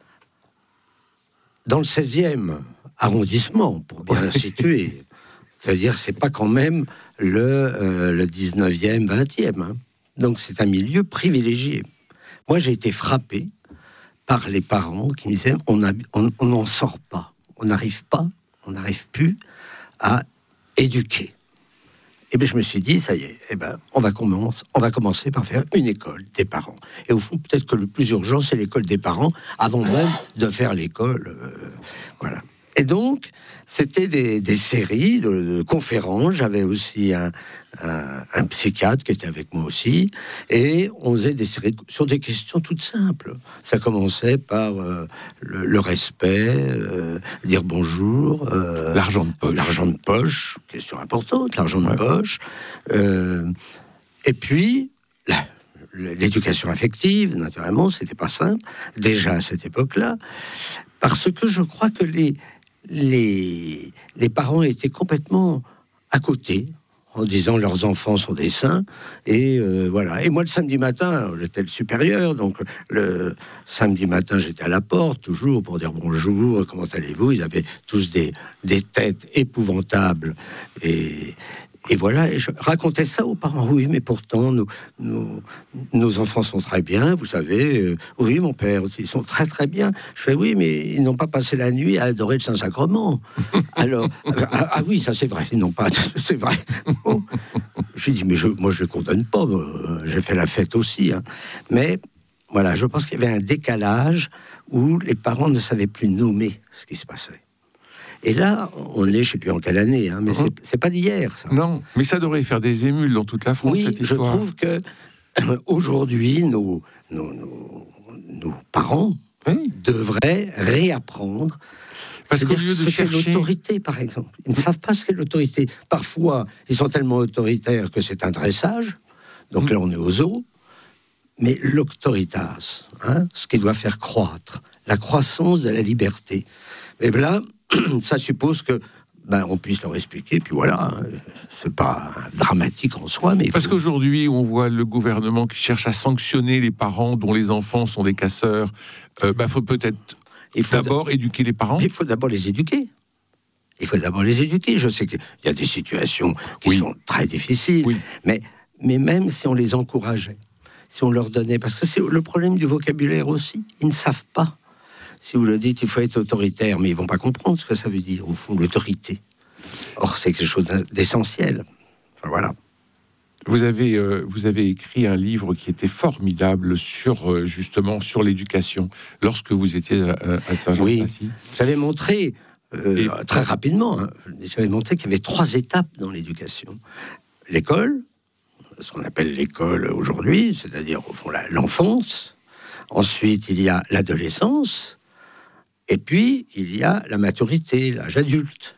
dans le seizième arrondissement, pour bien situer, c'est-à-dire c'est pas quand même le, euh, le dix-neuvième, vingtième. Hein. Donc c'est un milieu privilégié. Moi j'ai été frappé par les parents qui me disaient on n'en on, on n'en sort pas, on n'arrive pas, on n'arrive plus à éduquer. Et bien je me suis dit, ça y est, eh ben, on, va commence, on va commencer par faire une école des parents. Et au fond, peut-être que le plus urgent, c'est l'école des parents, avant même de faire l'école. Euh, voilà. Et donc, c'était des, des séries de, de conférences. J'avais aussi un, un, un psychiatre qui était avec moi aussi. Et on faisait des séries de, sur des questions toutes simples. Ça commençait par euh, le, le respect, euh, dire bonjour. Euh, L'argent de poche. L'argent de poche, question importante, l'argent de Ouais. poche. Euh, et puis, la, l'éducation affective, naturellement, c'était pas simple, déjà à cette époque-là, parce que je crois que les, les, les parents étaient complètement à côté, en disant leurs enfants sont des saints, et euh, voilà. Et moi, le samedi matin, j'étais le supérieur, donc le samedi matin, j'étais à la porte, toujours pour dire bonjour, comment allez-vous? Ils avaient tous des, des têtes épouvantables, et... Et voilà, et je racontais ça aux parents. Oui, mais pourtant, nous, nous, nos enfants sont très bien, vous savez. Euh, oui, mon père, ils sont très très bien. Je fais oui, mais ils n'ont pas passé la nuit à adorer le Saint-Sacrement. Alors, ah, ah oui, ça c'est vrai, ils n'ont pas, c'est vrai. Bon. J'ai dit, mais je, moi je ne condamne pas, euh, j'ai fait la fête aussi. Hein. Mais voilà, je pense qu'il y avait un décalage où les parents ne savaient plus nommer ce qui se passait. Et là, on est, je ne sais plus en quelle année, hein, mais mmh. c'est, c'est pas d'hier, ça. Non, mais ça devrait faire des émules dans toute la France, oui, cette histoire. Je trouve que euh, aujourd'hui, nos, nos, nos, nos parents oui. devraient réapprendre. Parce qu'au lieu de ce chercher qu'est l'autorité, par exemple, ils ne savent pas ce qu'est l'autorité. Parfois, ils sont tellement autoritaires que c'est un dressage. Donc mmh. là, on est aux zoo. Mais l'autoritas, hein, ce qui doit faire croître, la croissance de la liberté. Et bien là, ça suppose que ben, on puisse leur expliquer, puis voilà, c'est pas dramatique en soi, mais... Parce faut... qu'aujourd'hui, on voit le gouvernement qui cherche à sanctionner les parents dont les enfants sont des casseurs. Il euh, ben, faut peut-être il faut d'abord d... éduquer les parents. Il faut d'abord les éduquer. Il faut d'abord les éduquer. Je sais qu'il y a des situations qui oui. sont très difficiles, oui. mais, mais même si on les encourageait, si on leur donnait... Parce que c'est le problème du vocabulaire aussi, ils ne savent pas. Si vous le dites, il faut être autoritaire, mais ils ne vont pas comprendre ce que ça veut dire, au fond, l'autorité. Or, c'est quelque chose d'essentiel. Enfin, voilà. Vous avez, euh, vous avez écrit un livre qui était formidable sur, euh, justement, sur l'éducation, lorsque vous étiez à, à Saint-Jean-de-Passy. Oui, j'avais montré, euh, Et... très rapidement, hein, j'avais montré qu'il y avait trois étapes dans l'éducation. L'école, ce qu'on appelle l'école aujourd'hui, c'est-à-dire, au fond, la, l'enfance. Ensuite, il y a l'adolescence. Et puis, il y a la maturité, l'âge adulte.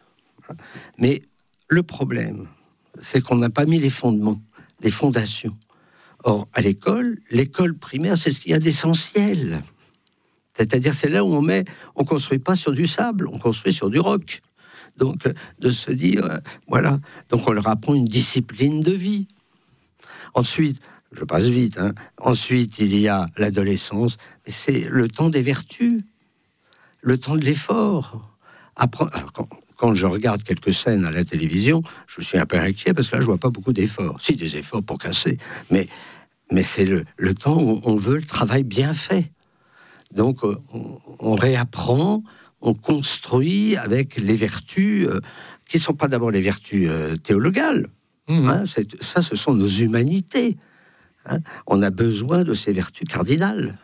Mais le problème, c'est qu'on n'a pas mis les fondements, les fondations. Or, à l'école, l'école primaire, c'est ce qu'il y a d'essentiel. C'est-à-dire, c'est là où on met, on construit pas sur du sable, on construit sur du roc. Donc, de se dire, euh, voilà. Donc, on leur apprend une discipline de vie. Ensuite, je passe vite, hein. Ensuite, il y a l'adolescence, mais c'est le temps des vertus. le temps de l'effort. Après, quand, quand je regarde quelques scènes à la télévision, je suis un peu inquiet parce que là, je vois pas beaucoup d'efforts. Si, des efforts pour casser, mais, mais c'est le, le temps où on veut le travail bien fait. Donc, on, on réapprend, on construit avec les vertus euh, qui ne sont pas d'abord les vertus euh, théologales. Mmh. Hein, c'est, ça, ce sont nos humanités. Hein. On a besoin de ces vertus cardinales.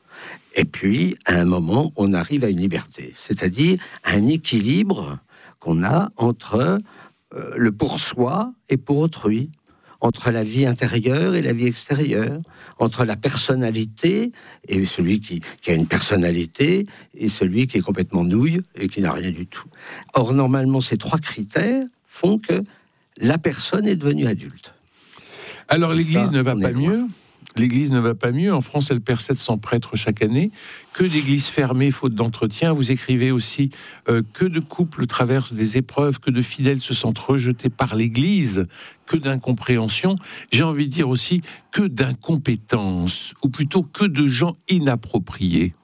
Et puis, à un moment, on arrive à une liberté, c'est-à-dire un équilibre qu'on a entre euh, le pour soi et pour autrui, entre la vie intérieure et la vie extérieure, entre la personnalité et celui qui, qui a une personnalité et celui qui est complètement nouille et qui n'a rien du tout. Or, normalement, ces trois critères font que la personne est devenue adulte. Alors, l'Église Ça, ne va on pas est loin. mieux. L'Église ne va pas mieux. En France, elle perd sept cents prêtres chaque année. Que d'églises fermées, faute d'entretien. Vous écrivez aussi euh, que de couples traversent des épreuves, que de fidèles se sentent rejetés par l'Église, que d'incompréhension. J'ai envie de dire aussi que d'incompétence, ou plutôt que de gens inappropriés.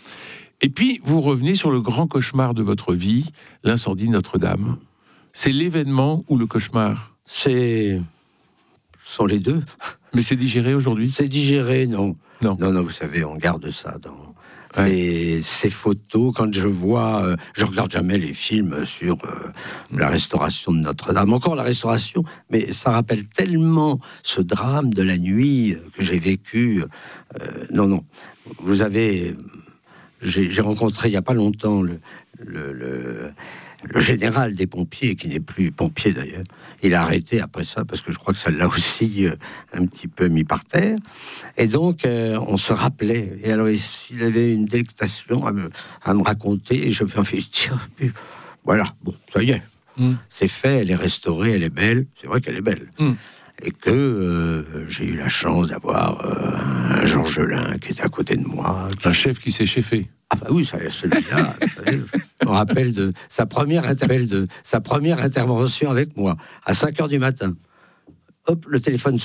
Et puis, vous revenez sur le grand cauchemar de votre vie, l'incendie de Notre-Dame. C'est l'événement ou le cauchemar ? C'est... Ce sont les deux. Mais c'est digéré aujourd'hui ? C'est digéré, non. Non. Non, non, vous savez, on garde ça dans... Ouais. Ces, ces photos, quand je vois... Euh, je regarde jamais les films sur euh, la restauration de Notre-Dame. Encore la restauration, mais ça rappelle tellement ce drame de la nuit euh, que j'ai vécu. Euh, non, non. Vous avez... J'ai, j'ai rencontré il n'y a pas longtemps le... le, le Le général des pompiers, qui n'est plus pompier d'ailleurs, il a arrêté après ça, parce que je crois que ça l'a aussi euh, un petit peu mis par terre. Et donc, euh, on se rappelait. Et alors, il avait une délectation à me, à me raconter, et je me suis fait tiens, voilà, bon, ça y est, mm. c'est fait, elle est restaurée, elle est belle. C'est vrai qu'elle est belle. Mm. Et que euh, j'ai eu la chance d'avoir euh, un Jean Gelin qui était à côté de moi. Qui... Un chef qui s'est cheffé. Ah bah oui, ça, celui-là, savez, je me rappelle de sa première, inter- de sa première intervention avec moi, à cinq heures du matin. Hop, le téléphone